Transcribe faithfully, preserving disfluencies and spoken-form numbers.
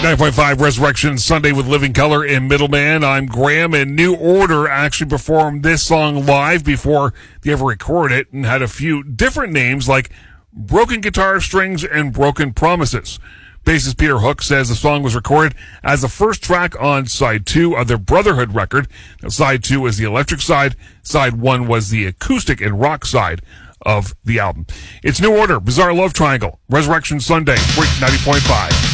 nine point five Resurrection Sunday with Living Color and Middleman. I'm Graham, and New Order actually performed this song live before they ever recorded it and had a few different names like Broken Guitar Strings and Broken Promises. Bassist Peter Hook says the song was recorded as the first track on side two of their Brotherhood record. Now, side two was the electric side. Side one was the acoustic and rock side of the album. It's New Order, Bizarre Love Triangle, Resurrection Sunday, Freak ninety point five.